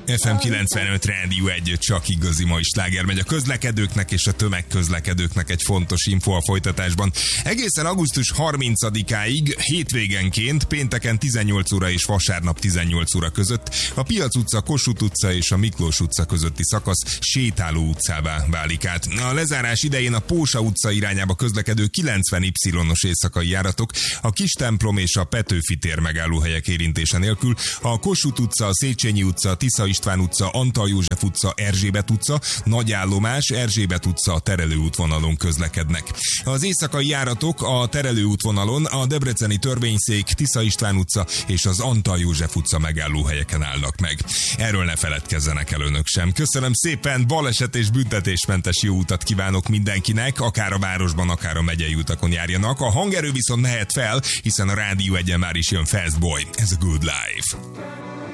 FM 95 Rádió 1, csak igazi mai sláger megy a közlekedőknek és a tömegközlekedőknek egy fontos info a folytatásban. Egészen augusztus 30-áig hétvégenként, pénteken 18 óra és vasárnap 18 óra között a Piac utca, Kossuth utca és a Miklós utca közötti szakasz sétáló utcává válik át. A lezárás idején a Pósa utca irányába közlekedő 90Y-os éjszakai járatok a Kistemplom és a Petőfi tér megállóhelyek érintése nélkül a Kossuth utca, Széchenyi utca, Tisza István utca, Antal József utca, Erzsébet utca, Nagyállomás, Erzsébet utca Terelő útvonalon közlekednek. Az éjszakai járatok a Terelő útvonalon a Debreceni Törvényszék, Tisza István utca és az Antal József utca megállóhelyeken állnak meg. Erről ne feledkezzenek el önök sem. Köszönöm szépen, baleset és büntetésmentes jó utat kívánok mindenkinek, akár a városban, akár a megyei utakon járjanak. A hangerő viszont mehet fel, hiszen a Rádió 1-en már is jön Fast Boy. Ez a Good Life.